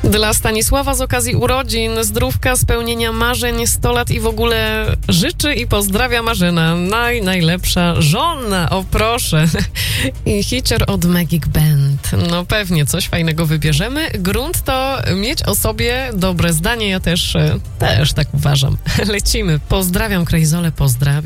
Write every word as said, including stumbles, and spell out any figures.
Dla Stanisława z okazji urodzin, zdrówka, spełnienia marzeń, sto lat i w ogóle życzy i pozdrawia Marzena. Naj, najlepsza żona, o proszę. I hicior od Magic Band. No pewnie coś fajnego wybierzemy. Grunt to mieć o sobie dobre zdanie, ja też, też tak uważam. Lecimy. Pozdrawiam, Krejzole, pozdrawiam.